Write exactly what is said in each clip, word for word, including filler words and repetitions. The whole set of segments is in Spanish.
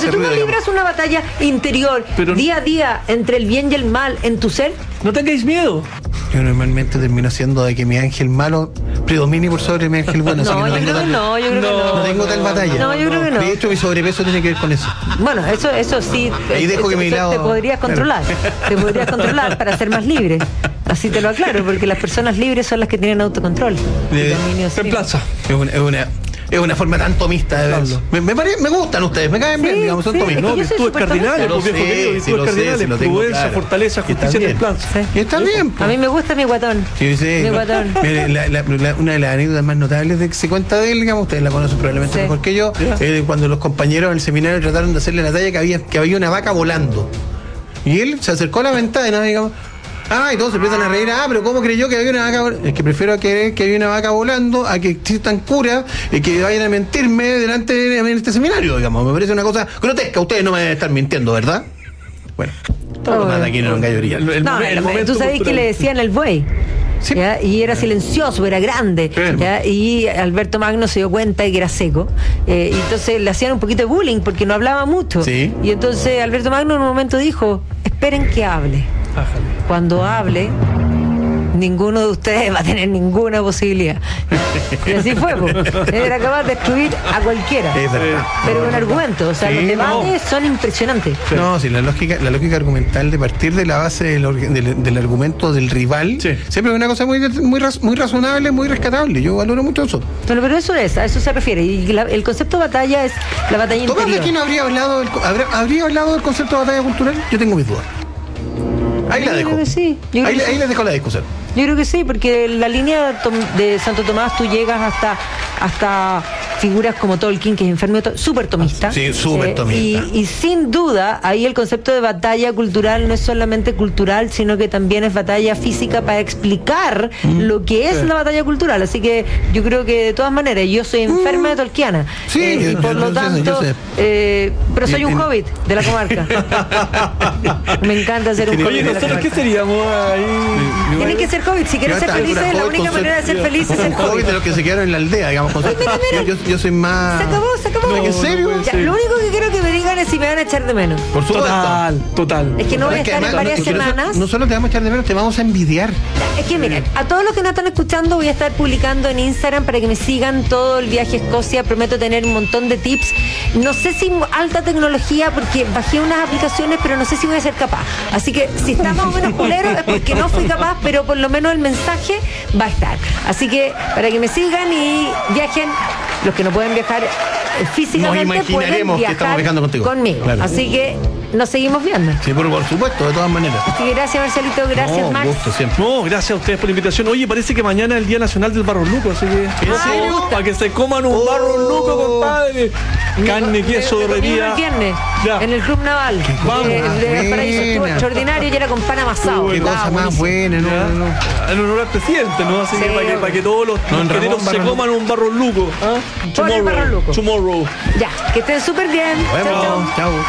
ese tú ruido, no libras digamos. una batalla interior, Pero- día a día, entre el bien y el mal en tu ser. No tengáis miedo. Yo normalmente termino haciendo de que mi ángel malo predomine por sobre mi ángel bueno. así No, que yo tengo creo que tal- no, yo creo que No, no. no tengo tal batalla. No, yo creo que no. De hecho, mi sobrepeso tiene que ver con eso. Bueno, eso, eso sí. Ahí dejo que mi eso lado- te podrías controlar. Te podrías controlar para ser más libre. Así te lo aclaro, porque las personas libres son las que tienen autocontrol. y Eh, dominio de sí Reemplaza. Es una, es una, es una forma tan tomista de verlo. Me, me, pare- me gustan ustedes, me caen bien, Sí, digamos, son sí, tomistas. es No, que yo soy virtudes súper cardinales, tomista. pues, viejo Lo sé, querido, sí virtudes lo sé, cardinales, sí lo tengo prudencia, claro. fortaleza, Que está justicia, bien. templanza. Sí. Y está bien, A mí me gusta mi guatón. Sí, sí. Mi no. guatón. Mire, la- la- la- una de las anécdotas más notables de que se cuenta de él, digamos, ustedes la conocen probablemente Sí. mejor que yo, Ya. eh, cuando los compañeros en el seminario trataron de hacerle la talla que había, que había una vaca volando. Y él se acercó a la ventana, digamos, ah, y todos se empiezan a reír, ah, pero ¿cómo creyó que había una vaca volando? Es que prefiero creer que había una vaca volando a que existan curas y que vayan a mentirme delante de en este seminario, digamos. Me parece una cosa grotesca, ustedes no me deben estar mintiendo, ¿verdad? Bueno, todo lo Oh, más de aquí no en gallería. El- el No, momen- el la- momento tú sabés que cultural. le decían el buey. Sí. ¿Ya? Y era silencioso, era grande. Sí. ¿Ya? Y Alberto Magno se dio cuenta de que era seco. Eh, y entonces le hacían un poquito de bullying porque no hablaba mucho. Sí. Y entonces Alberto Magno en un momento dijo: esperen que hable. Ájale. Cuando hable, ninguno de ustedes va a tener ninguna posibilidad. Y así fue, po. Era capaz de destruir a cualquiera. Es verdad. Pero con argumentos. O sea, Sí, los debates no. son impresionantes. No, sí, la lógica, la lógica argumental de partir de la base del, orga- del, del argumento del rival, Sí. siempre es una cosa muy, muy, raz- muy razonable, muy rescatable. Yo valoro mucho eso. Bueno, pero eso es, a eso se refiere. Y la- el concepto de batalla es la batalla ¿Tomás de interior. Aquino habría hablado del, co- habría, habría hablado del concepto de batalla cultural? Yo tengo mis dudas. Ahí la Yo dejo. creo que sí. Yo creo Ahí, que ahí sí. les dejo la discusión. Yo creo que sí, porque la línea tom- de Santo Tomás tú llegas hasta hasta figuras como Tolkien, que es enfermo, to- súper tomista. Sí, súper tomista. Y, y sin duda, ahí el concepto de batalla cultural no es solamente cultural, sino que también es batalla física para explicar lo que es Sí. la batalla cultural. Así que yo creo que de todas maneras, yo soy enferma de tolkiana. Sí, Eh, y yo- por yo- lo yo sé, tanto, yo sé. eh, pero soy En- un en- hobbit de la comarca. Me encanta ser un hobbit. Oye, de la ¿nosotros qué comarca. seríamos ahí? Tienen que ser hobbits. Si quieren ser Yo hasta- felices, la hobbit única con ser- manera de ser feliz es ser un hobbit hobbit. de los que se quedaron en la aldea, digamos. con- mira, mira. Yo, yo- yo soy más. Se acabó, se acabó. No, ¿en serio? puede Ya, ser. lo único que quiero que me digan es si me van a echar de menos. Por supuesto. Total, total. Es que no voy a Es que estar en además, varias no- no- semanas. No solo te vamos a echar de menos, te vamos a envidiar. Es que miren, a todos los que nos están escuchando voy a estar publicando en Instagram para que me sigan todo el viaje a Escocia. Prometo tener un montón de tips. No sé si alta tecnología porque bajé unas aplicaciones, pero no sé si voy a ser capaz. Así que si está más o menos culero es porque no fui capaz, pero por lo menos el mensaje va a estar. Así que para que me sigan y viajen, los que no pueden viajar eh, físicamente Nos pueden imaginaremos que viajar estamos viajando contigo. conmigo. Claro. Así que nos seguimos viendo. Sí, por, por supuesto, de todas maneras. Así que gracias Marcelito, gracias No, un Max. gusto siempre. No, gracias a ustedes por la invitación. Oye, parece que mañana es el Día Nacional del Barro Luco, así que. ¿En serio? Para que se coman un Oh. barro luco, compadre. Carne, queso, Me- me comí herrería. el viernes Ya. en el Club Naval Vamos. de, de Valparaíso. Estuvo Buena. extraordinario y era con pan amasado. Qué Estaba cosa más buenísimo. buena, no, Ya. no, no. En honor al presidente, ¿no? Así Sí, que para que, obvio. para que todos los No, en mosqueteros Ramón, se Barro coman un barro luco. ¿ah? Por el barro luco. Tomorrow. Ya, que estén súper bien. Nos Chau, chau. vemos. Chao.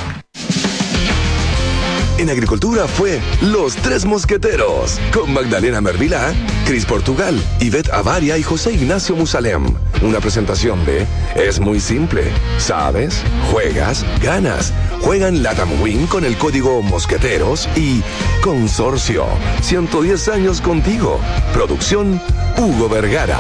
En Agricultura fue Los Tres Mosqueteros, con Magdalena Mervilá, Cris Portugal, Ivette Avaria y José Ignacio Musalem. Una presentación de Es muy simple. ¿Sabes? Juegas, ganas. Juegan Latam Win con el código Mosqueteros y Consorcio. ciento diez años contigo. Producción Hugo Vergara.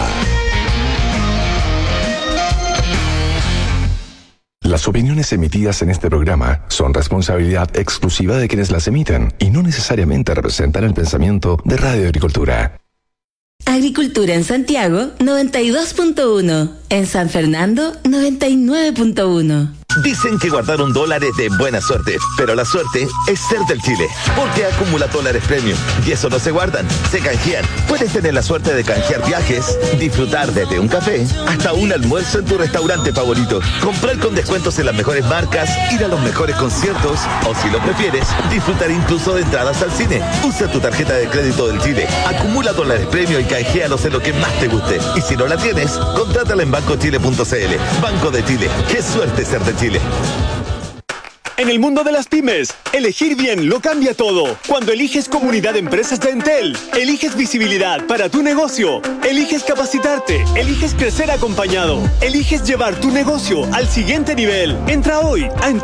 Las opiniones emitidas en este programa son responsabilidad exclusiva de quienes las emiten y no necesariamente representan el pensamiento de Radio Agricultura. Agricultura en Santiago, noventa y dos punto uno. En San Fernando, noventa y nueve punto uno. Dicen que guardaron dólares de buena suerte, pero la suerte es ser del Chile, porque acumula dólares premium y eso no se guardan, se canjean. Puedes tener la suerte de canjear viajes, disfrutar desde un café hasta un almuerzo en tu restaurante favorito, comprar con descuentos en las mejores marcas, ir a los mejores conciertos o, si lo prefieres, disfrutar incluso de entradas al cine. Usa tu tarjeta de crédito del Chile, acumula dólares premium y canjealos en lo que más te guste. Y si no la tienes, contrátala en banco chile punto c l. Banco de Chile, qué suerte ser de Chile. En el mundo de las pymes, elegir bien lo cambia todo. Cuando eliges Comunidad de Empresas de Entel, eliges visibilidad para tu negocio, eliges capacitarte, eliges crecer acompañado, eliges llevar tu negocio al siguiente nivel. Entra hoy a